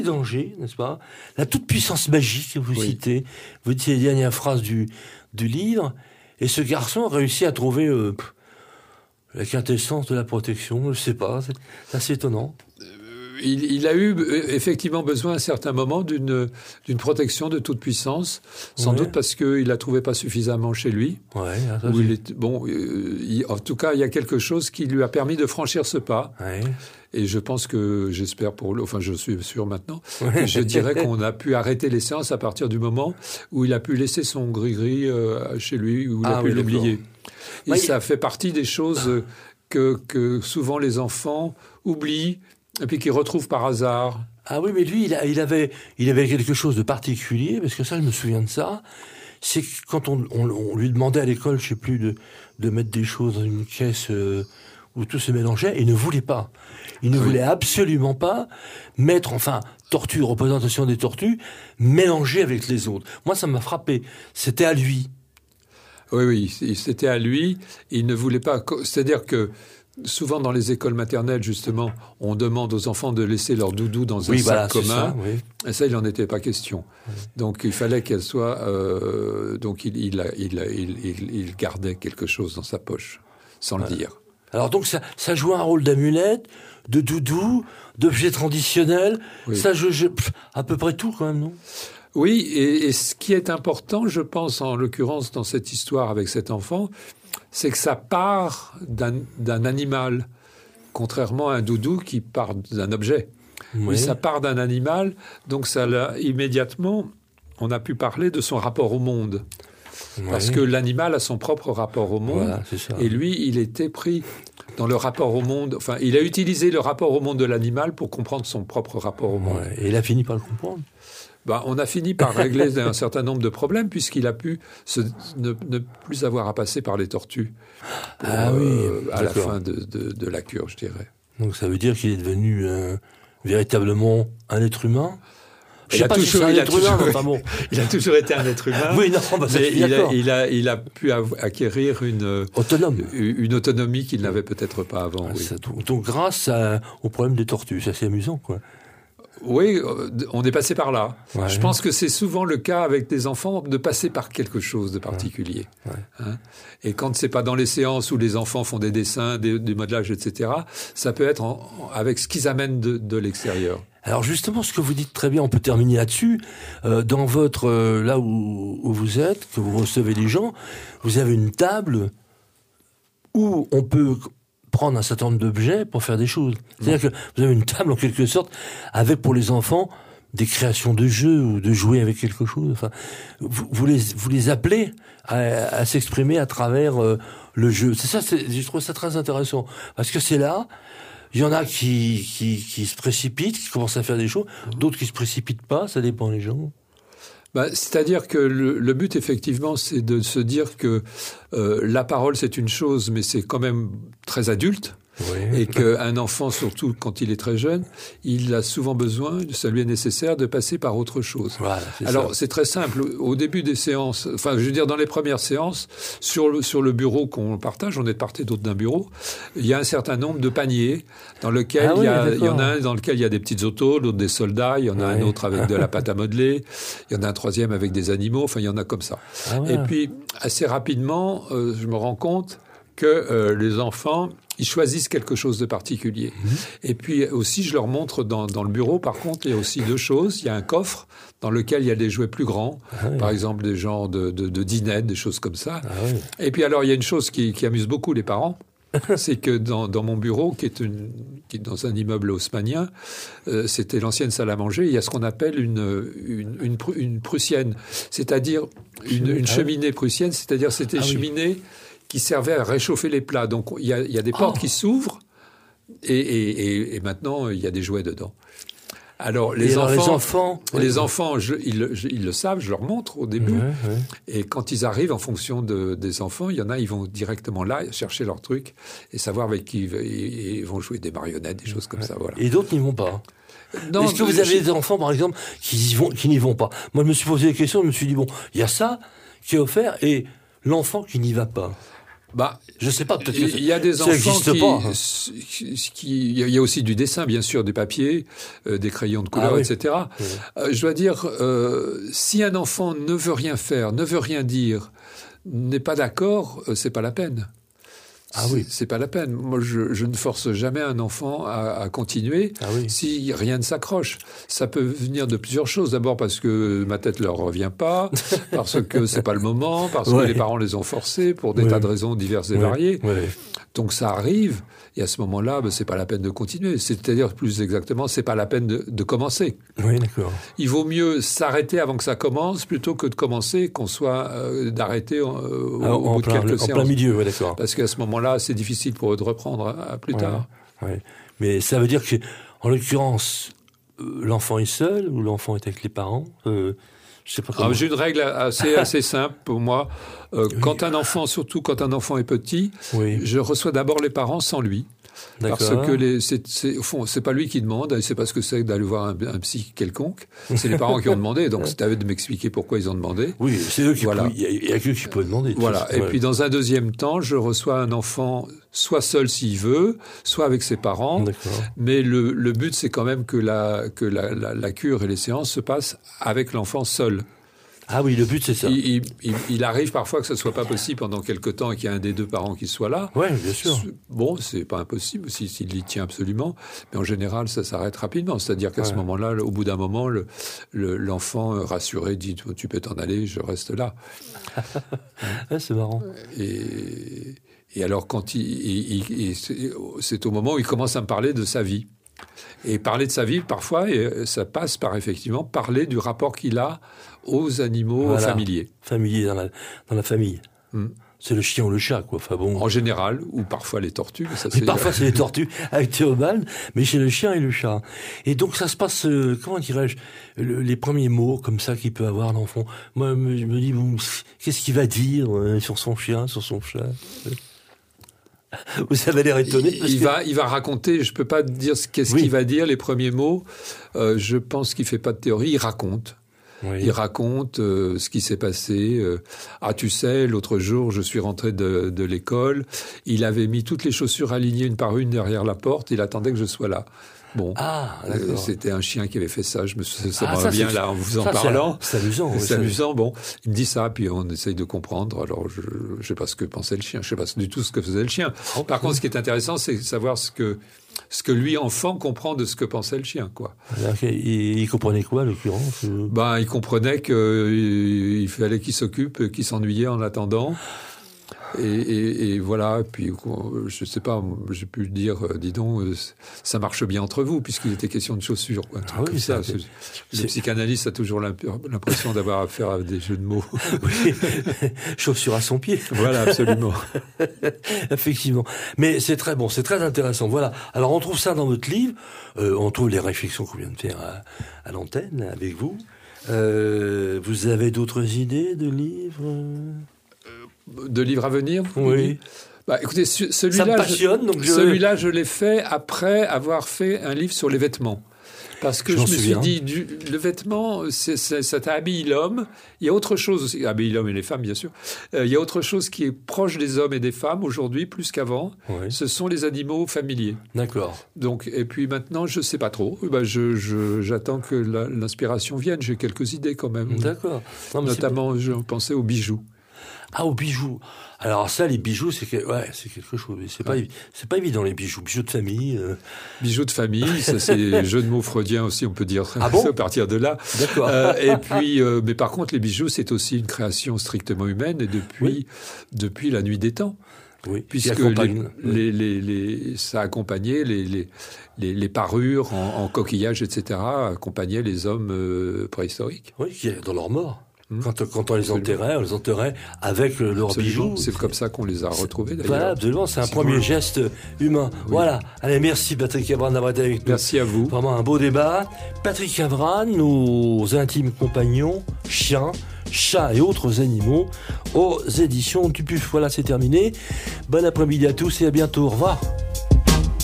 danger, n'est-ce pas? La toute-puissance magique que vous citez. Vous dites les dernières phrases du livre. Et ce garçon a réussi à trouver la quintessence de la protection. Je sais pas, c'est assez étonnant. Il a eu effectivement besoin à certains moments d'une protection de toute puissance, sans doute parce qu'il la trouvait pas suffisamment chez lui. Ouais, en tout cas, il y a quelque chose qui lui a permis de franchir ce pas. Ouais. Et je pense j'espère pour lui, enfin je suis sûr maintenant, je dirais qu'on a pu arrêter les séances à partir du moment où il a pu laisser son gris-gris chez lui, où il a pu l'oublier. Et ça fait partie des choses que souvent les enfants oublient, et puis qu'ils retrouvent par hasard. Ah oui, mais lui, il avait quelque chose de particulier, parce que ça, je me souviens de ça. C'est que quand on lui demandait à l'école, je sais plus, de mettre des choses dans une caisse où tout se mélangeait, il ne voulait pas. Il ne voulait absolument pas mettre, tortue, représentation des tortues, mélangées avec les autres. Moi, ça m'a frappé. C'était à lui. Oui, c'était à lui. Il ne voulait pas. C'est-à-dire que souvent dans les écoles maternelles, justement, on demande aux enfants de laisser leur doudou dans un sac commun. Et ça, il n'en était pas question. Donc, il fallait qu'elle soit... donc, il gardait quelque chose dans sa poche, sans le dire. Alors donc, ça joue un rôle d'amulette, de doudou, d'objet traditionnel. Ça joue à peu près tout, quand même, non? Oui, et ce qui est important, je pense, en l'occurrence, dans cette histoire avec cet enfant, c'est que ça part d'un animal, contrairement à un doudou qui part d'un objet. Oui, ça part d'un animal, donc immédiatement, on a pu parler de son rapport au monde. Parce que l'animal a son propre rapport au monde, voilà, c'est ça. Et lui, il était pris dans le rapport au monde. Enfin, il a utilisé le rapport au monde de l'animal pour comprendre son propre rapport au monde. Et il a fini par le comprendre. On a fini par régler un certain nombre de problèmes puisqu'il a pu ne plus avoir à passer par les tortues à la fin de la cure, je dirais. Donc ça veut dire qu'il est devenu véritablement un être humain. Il a toujours été un être humain. Oui, non, mais il a pu acquérir une autonomie qu'il n'avait peut-être pas avant. Donc grâce au problème des tortues, c'est assez amusant, quoi. Oui, on est passé par là. Ouais. Je pense que c'est souvent le cas avec des enfants de passer par quelque chose de particulier. Et quand c'est pas dans les séances où les enfants font des dessins, des modelages, etc., ça peut être avec ce qu'ils amènent de l'extérieur. Alors justement, ce que vous dites très bien, on peut terminer là-dessus. Dans votre là où vous êtes, que vous recevez les gens, vous avez une table où on peut prendre un certain nombre d'objets pour faire des choses. C'est-à-dire que vous avez une table, en quelque sorte, avec pour les enfants des créations de jeux ou de jouer avec quelque chose. Enfin, vous les appelez à s'exprimer à travers le jeu. C'est ça, je trouve ça très intéressant. Parce que c'est là, il y en a qui se précipitent, qui commencent à faire des choses, d'autres qui se précipitent pas, ça dépend des gens. C'est-à-dire que le but, effectivement, c'est de se dire que la parole, c'est une chose, mais c'est quand même très adulte. Oui. Et qu'un enfant, surtout quand il est très jeune, il a souvent besoin, ça lui est nécessaire de passer par autre chose. Voilà, c'est très simple. Au début des séances, enfin, je veux dire, dans les premières séances, sur le bureau qu'on partage, on est de part et d'autre d'un bureau, il y a un certain nombre de paniers dans lequel il y en a un dans lequel il y a des petites autos, l'autre des soldats, il y en a un autre avec de la pâte à modeler, il y en a un troisième avec des animaux, enfin, il y en a comme ça. Et puis, assez rapidement, je me rends compte que les enfants, ils choisissent quelque chose de particulier. Et puis aussi, je leur montre dans le bureau, par contre, il y a aussi deux choses. Il y a un coffre dans lequel il y a des jouets plus grands, par exemple des genres de dinettes, des choses comme ça. Et puis alors, il y a une chose qui amuse beaucoup les parents, c'est que dans mon bureau, qui est dans un immeuble haussmannien, c'était l'ancienne salle à manger, il y a ce qu'on appelle une prussienne, c'est-à-dire une cheminée prussienne, c'est-à-dire c'était une cheminée qui servait à réchauffer les plats. Donc, il y a des portes qui s'ouvrent et maintenant, il y a des jouets dedans. Alors, les enfants, ils le savent, je leur montre au début. Et quand ils arrivent, en fonction des enfants, il y en a, ils vont directement là chercher leur truc et savoir avec qui ils vont jouer, des marionnettes, des choses comme ça. Voilà. Et d'autres n'y vont pas. Non, est-ce que vous avez des enfants, par exemple, qui n'y vont pas? Moi, je me suis posé des questions, je me suis dit, bon, il y a ça qui est offert et l'enfant qui n'y va pas. je sais pas. Peut-être il y a des enfants qui il y a aussi du dessin, bien sûr, des papiers, des crayons de couleur, etc. Oui. Je dois dire, si un enfant ne veut rien faire, ne veut rien dire, n'est pas d'accord, c'est pas la peine. Ah oui. C'est pas la peine. Moi, je ne force jamais un enfant à continuer si rien ne s'accroche. Ça peut venir de plusieurs choses. D'abord parce que ma tête leur revient pas, parce que c'est pas le moment, parce que les parents les ont forcés pour des tas de raisons diverses et variées. Donc ça arrive. Et à ce moment-là, c'est pas la peine de continuer. C'est-à-dire, plus exactement, c'est pas la peine de commencer. Oui, d'accord. Il vaut mieux s'arrêter avant que ça commence plutôt que de commencer, qu'on soit d'arrêter au bout de quelques séances. En plein milieu, oui, d'accord. Parce qu'à ce moment-là, c'est difficile pour eux de reprendre plus tard. Mais ça veut dire que, en l'occurrence, l'enfant est seul ou l'enfant est avec les parents je sais pas comment. J'ai une règle assez simple pour moi. Quand un enfant, surtout quand un enfant est petit, je reçois d'abord les parents sans lui. Parce que au fond, c'est pas lui qui demande, c'est pas ce que c'est d'aller voir un psy quelconque. C'est les parents qui ont demandé, donc c'est à eux de m'expliquer pourquoi ils ont demandé. Oui, c'est eux qui il y a qu'eux qui peuvent demander. Voilà. Et puis dans un deuxième temps, je reçois un enfant soit seul s'il veut, soit avec ses parents. D'accord. Mais le but, c'est quand même que la cure et les séances se passent avec l'enfant seul. Ah oui, le but, c'est ça. Il arrive parfois que ce ne soit pas possible pendant quelque temps et qu'il y ait un des deux parents qui soit là. Oui, bien sûr. Bon, c'est pas impossible s'il y tient absolument. Mais en général, ça s'arrête rapidement. C'est-à-dire qu'à ce moment-là, au bout d'un moment, l'enfant rassuré dit « Tu peux t'en aller, je reste là. » C'est marrant. Et alors, quand c'est au moment où il commence à me parler de sa vie. Et parler de sa vie, parfois, ça passe par effectivement parler du rapport qu'il a aux animaux familiers. Familiers dans la famille. C'est le chien ou le chat, quoi. Enfin bon. En général, ou parfois les tortues. Parfois c'est les tortues avec Théobald, mais chez le chien et le chat. Et donc ça se passe, comment dirais-je, les premiers mots comme ça qu'il peut avoir l'enfant. Moi, je me dis, bon, qu'est-ce qu'il va dire sur son chien, sur son chat? Vous avez l'air étonné. Il va raconter, je peux pas dire qu'est-ce qu'il va dire, les premiers mots. Je pense qu'il fait pas de théorie, il raconte. Oui. Il raconte ce qui s'est passé. Tu sais, l'autre jour, je suis rentré de l'école. Il avait mis toutes les chaussures alignées une par une derrière la porte. Il attendait que je sois là. Bon, c'était un chien qui avait fait ça. Ça me revient là en vous en parlant. C'est amusant. C'est amusant. Bon, il me dit ça, puis on essaye de comprendre. Alors, je sais pas ce que pensait le chien. Je sais pas du tout ce que faisait le chien. Par contre, ce qui est intéressant, c'est savoir ce que lui, enfant, comprend de ce que pensait le chien, quoi. Il comprenait quoi, en l'occurrence? Il comprenait qu'il fallait qu'il s'occupe, qu'il s'ennuyait en attendant. Et voilà, puis je sais pas, j'ai pu dire, dis donc, ça marche bien entre vous, puisqu'il était question de chaussures. Quoi, comme ça. Le psychanalyste a toujours l'impression d'avoir affaire à des jeux de mots. Oui. Chaussures à son pied. Voilà, absolument. Effectivement. Mais c'est très bon, c'est très intéressant. Voilà. Alors on trouve ça dans votre livre, on trouve les réflexions qu'on vient de faire à l'antenne avec vous. Vous avez d'autres idées de livres? De livres à venir? Oui. Écoutez, celui-là, ça me passionne, donc celui-là, je l'ai fait après avoir fait un livre sur les vêtements. Parce que je me suis dit, le vêtement, ça habille l'homme. Il y a autre chose aussi, habille l'homme et les femmes, bien sûr. Il y a autre chose qui est proche des hommes et des femmes aujourd'hui, plus qu'avant. Oui. Ce sont les animaux familiers. D'accord. Donc, et puis maintenant, je sais pas trop. J'attends que l'inspiration vienne. J'ai quelques idées quand même. D'accord. Notamment, je pensais aux bijoux. Ah, aux bijoux. Alors ça, les bijoux, c'est quelque chose. C'est pas évident, les bijoux. Bijoux de famille. Bijoux de famille, ça c'est jeu de mots freudien aussi, on peut dire. Ah bon? À partir de là. D'accord. Et puis, mais par contre, les bijoux, c'est aussi une création strictement humaine, et depuis la nuit des temps. Oui. Puisque ça accompagnait les parures en coquillages, etc., accompagnaient les hommes préhistoriques. Oui, dans leur mort. Quand on les enterrait avec leurs bijoux. C'est comme ça qu'on les a retrouvés, d'ailleurs. Voilà, absolument, c'est un premier geste humain. Oui. Voilà. Allez, merci Patrick Avran d'avoir été avec nous. Merci à vous. Vraiment un beau débat. Patrick Avran, nos intimes compagnons, chiens, chats et autres animaux, aux éditions du PUF. Voilà, c'est terminé. Bon après-midi à tous et à bientôt. Au revoir.